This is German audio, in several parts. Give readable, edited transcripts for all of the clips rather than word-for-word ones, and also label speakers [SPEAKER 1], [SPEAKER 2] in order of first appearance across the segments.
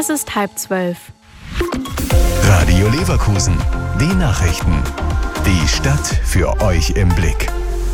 [SPEAKER 1] Es ist 11:30.
[SPEAKER 2] Radio Leverkusen, die Nachrichten. Die Stadt für euch im Blick.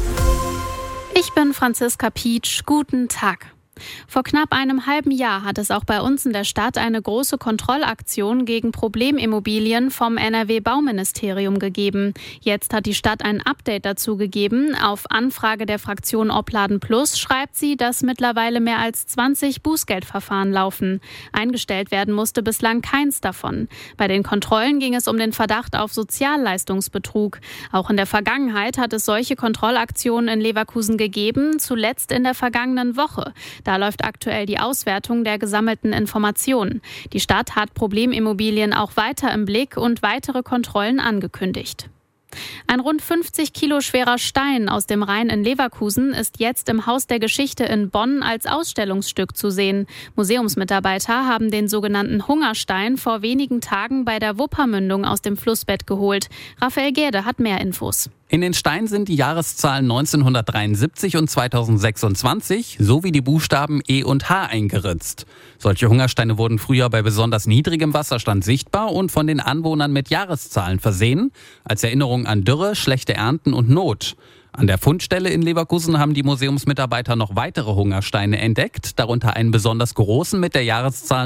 [SPEAKER 1] Ich bin Franziska Pietsch. Guten Tag. Vor knapp einem halben Jahr hat es auch bei uns in der Stadt eine große Kontrollaktion gegen Problemimmobilien vom NRW-Bauministerium gegeben. Jetzt hat die Stadt ein Update dazu gegeben. Auf Anfrage der Fraktion Opladen Plus schreibt sie, dass mittlerweile mehr als 20 Bußgeldverfahren laufen. Eingestellt werden musste bislang keins davon. Bei den Kontrollen ging es um den Verdacht auf Sozialleistungsbetrug. Auch in der Vergangenheit hat es solche Kontrollaktionen in Leverkusen gegeben, zuletzt in der vergangenen Woche. Da läuft aktuell die Auswertung der gesammelten Informationen. Die Stadt hat Problemimmobilien auch weiter im Blick und weitere Kontrollen angekündigt. Ein rund 50 Kilo schwerer Stein aus dem Rhein in Leverkusen ist jetzt im Haus der Geschichte in Bonn als Ausstellungsstück zu sehen. Museumsmitarbeiter haben den sogenannten Hungerstein vor wenigen Tagen bei der Wuppermündung aus dem Flussbett geholt. Raphael Gerde hat mehr Infos.
[SPEAKER 3] In den Stein sind die Jahreszahlen 1973 und 2026 sowie die Buchstaben E und H eingeritzt. Solche Hungersteine wurden früher bei besonders niedrigem Wasserstand sichtbar und von den Anwohnern mit Jahreszahlen versehen, als Erinnerung an Dürre, schlechte Ernten und Not. An der Fundstelle in Leverkusen haben die Museumsmitarbeiter noch weitere Hungersteine entdeckt, darunter einen besonders großen mit der Jahreszahl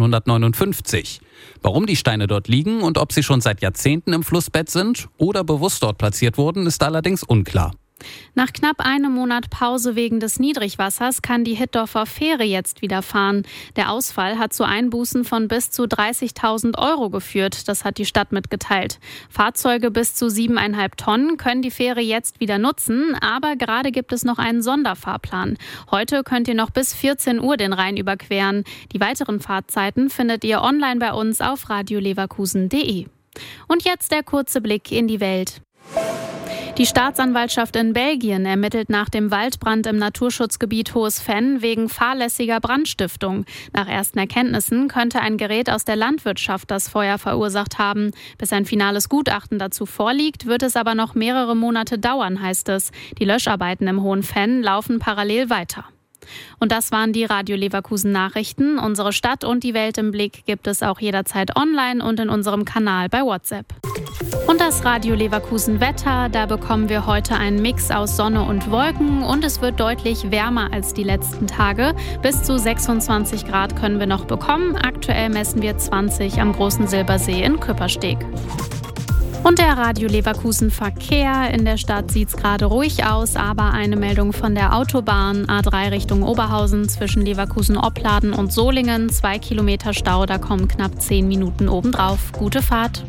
[SPEAKER 3] 1959. Warum die Steine dort liegen und ob sie schon seit Jahrzehnten im Flussbett sind oder bewusst dort platziert wurden, ist allerdings unklar.
[SPEAKER 1] Nach knapp einem Monat Pause wegen des Niedrigwassers kann die Hittorfer Fähre jetzt wieder fahren. Der Ausfall hat zu Einbußen von bis zu 30.000 Euro geführt, das hat die Stadt mitgeteilt. Fahrzeuge bis zu 7,5 Tonnen können die Fähre jetzt wieder nutzen, aber gerade gibt es noch einen Sonderfahrplan. Heute könnt ihr noch bis 14 Uhr den Rhein überqueren. Die weiteren Fahrzeiten findet ihr online bei uns auf radioleverkusen.de. Und jetzt der kurze Blick in die Welt. Die Staatsanwaltschaft in Belgien ermittelt nach dem Waldbrand im Naturschutzgebiet Hohes Venn wegen fahrlässiger Brandstiftung. Nach ersten Erkenntnissen könnte ein Gerät aus der Landwirtschaft das Feuer verursacht haben. Bis ein finales Gutachten dazu vorliegt, wird es aber noch mehrere Monate dauern, heißt es. Die Löscharbeiten im Hohen Venn laufen parallel weiter. Und das waren die Radio Leverkusen Nachrichten. Unsere Stadt und die Welt im Blick gibt es auch jederzeit online und in unserem Kanal bei WhatsApp. Und das Radio Leverkusen Wetter, da bekommen wir heute einen Mix aus Sonne und Wolken und es wird deutlich wärmer als die letzten Tage. Bis zu 26 Grad können wir noch bekommen. Aktuell messen wir 20 am Großen Silbersee in Küppersteg. Und der Radio Leverkusen Verkehr. In der Stadt sieht es gerade ruhig aus, aber eine Meldung von der Autobahn A3 Richtung Oberhausen zwischen Leverkusen-Opladen und Solingen. 2 Kilometer Stau, da kommen knapp 10 Minuten obendrauf. Gute Fahrt.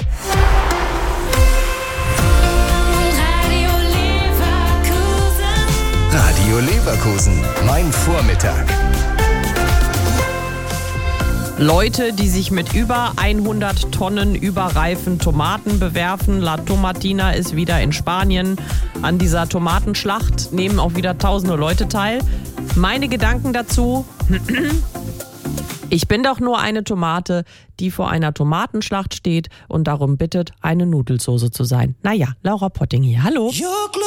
[SPEAKER 2] Radio Leverkusen, mein Vormittag.
[SPEAKER 4] Leute, die sich mit über 100 Tonnen überreifen Tomaten bewerfen. La Tomatina ist wieder in Spanien. An dieser Tomatenschlacht nehmen auch wieder tausende Leute teil. Meine Gedanken dazu: Ich bin doch nur eine Tomate, die vor einer Tomatenschlacht steht und darum bittet, eine Nudelsoße zu sein. Naja, Laura Potting hier. Hallo.